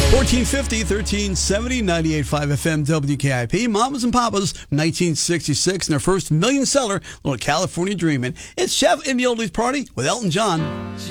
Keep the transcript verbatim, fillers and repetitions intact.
fourteen fifty, thirteen seventy, ninety-eight point five F M W K I P. Mamas and Papas, nineteen sixty-six, and their first million seller, Little California Dreamin'. It's Chef in the Oldies Party with Elton John.